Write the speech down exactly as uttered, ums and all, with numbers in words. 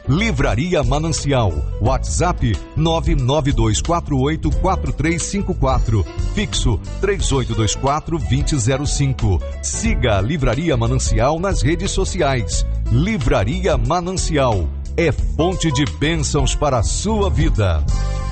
Livraria Manancial, WhatsApp nove nove dois quatro oito quatro três cinco quatro, fixo três oito dois quatro dois zero zero cinco. Siga a Livraria Manancial nas redes sociais. Livraria Manancial é fonte de bênçãos para a sua vida.